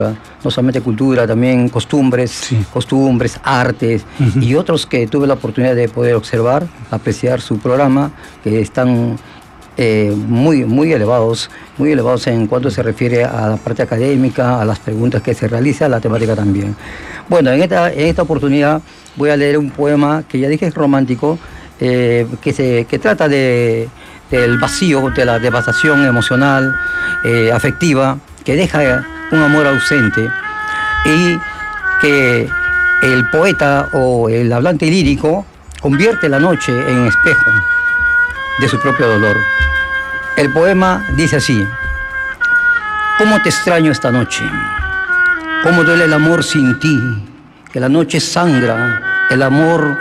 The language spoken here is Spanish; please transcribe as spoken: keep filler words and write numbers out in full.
no solamente cultura, también costumbres, Sí. costumbres, artes, Ujú. y otros que tuve la oportunidad de poder observar, apreciar su programa, que están eh, muy, muy elevados, muy elevados en cuanto se refiere a la parte académica, a las preguntas que se realiza, a la temática también. Bueno, en esta, en esta oportunidad voy a leer un poema que ya dije es romántico, eh, que, se, que trata de, del vacío, de la devastación emocional, eh, afectiva, que deja un amor ausente y que el poeta o el hablante lírico convierte la noche en espejo de su propio dolor. El poema dice así: ¿cómo te extraño esta noche? ¿Cómo duele el amor sin ti? Que la noche sangra, el amor